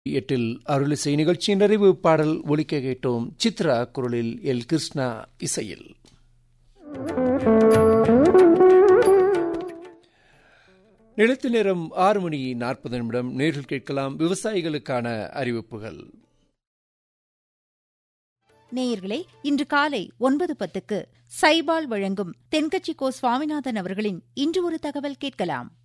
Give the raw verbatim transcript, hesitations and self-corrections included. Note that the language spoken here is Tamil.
எட்டில் அருளிசை நிகழ்ச்சியின் நிறைவு பாடல் ஒலிக்க கேட்டோம். சித்ரா குரலில், எல் கிருஷ்ணா இசையில். நிலத்து நேரம் ஆறு மணி நாற்பது நிமிடம். நேரில் கேட்கலாம் விவசாயிகளுக்கான அறிவிப்புகள். நேயர்களே, இன்று காலை ஒன்பது பத்துக்கு சைபால் வழங்கும் தென்கட்சி கோ சுவாமிநாதன் அவர்களின் இன்று ஒரு தகவல் கேட்கலாம்.